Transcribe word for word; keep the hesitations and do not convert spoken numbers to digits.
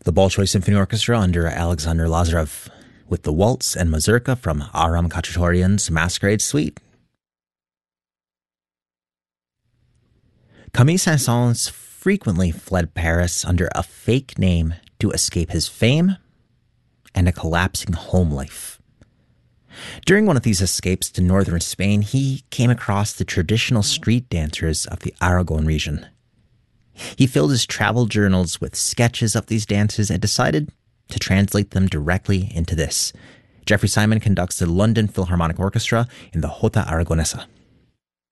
the Bolshoi Symphony Orchestra under Alexander Lazarev with the waltz and mazurka from Aram Khachaturian's Masquerade Suite. Camille Saint-Saëns frequently fled Paris under a fake name to escape his fame and a collapsing home life. During one of these escapes to northern Spain, he came across the traditional street dancers of the Aragon region. He filled his travel journals with sketches of these dances and decided to translate them directly into this. Jeffrey Simon conducts the London Philharmonic Orchestra in the Jota Aragonesa.